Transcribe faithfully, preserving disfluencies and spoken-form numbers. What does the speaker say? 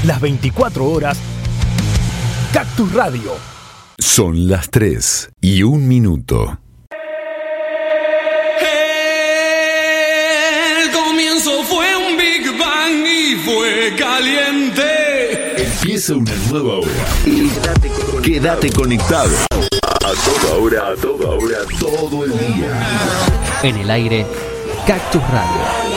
las veinticuatro horas, Cactus Radio. Son las tres y un minuto. El comienzo fue un Big Bang y fue caliente. Empieza una nueva hora. Quédate conectado. A toda hora, a toda hora, todo el día. En el aire, Cactus Radio.